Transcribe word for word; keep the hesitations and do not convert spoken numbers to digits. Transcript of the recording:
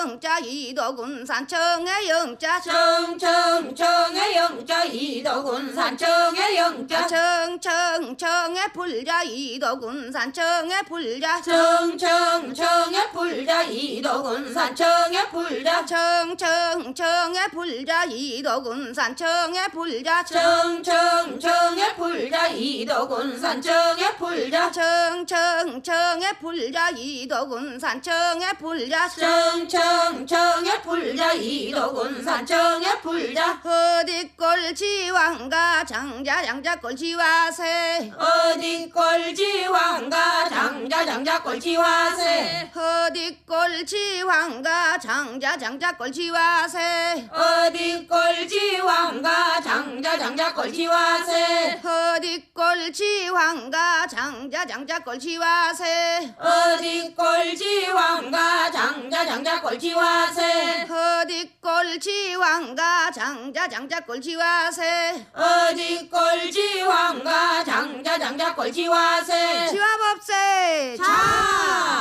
영자 이도군산 청의 영자 청청청의 영자 이도군산 청의 영자 청청청의 불자 이도군산 청의 불자 청청청의 불자 이도군산 청의 불자 청청청의 불자 이도군산 청의 불자 청청청의 불자 이도군산 청의 불자 청청청의 불자 이도군산 청의 불자 청청청의 불자 이도군산 청의 불자 어디 꼴지왕가 장자 장자 꼴지와세 어디 꼴지왕가 장자 장자 꼴지와세 어디 꼴지왕가 장자 장자 꼴지와세 어디 꼴지왕가 장자 장자 꼴지와세 어디 꼴지왕가 장자 장자 꼴지와세 어디 꼴지왕가 장자 장자 꼴지와세 어디 꼴지왕가 장자 장자 꼴지와세 어디 꼴지왕가 장자 장자 꼴지와세 지와법세 자